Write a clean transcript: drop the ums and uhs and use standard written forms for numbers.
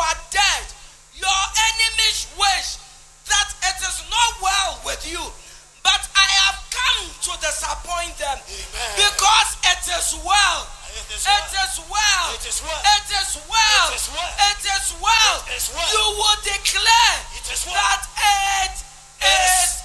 are dead. Your enemies wish that it is not well with you. But I have come to disappoint them. Amen. Because it is well. It is It is well. It is well. It is well. It is well. It is well. It is well. You will declare It is well. that it is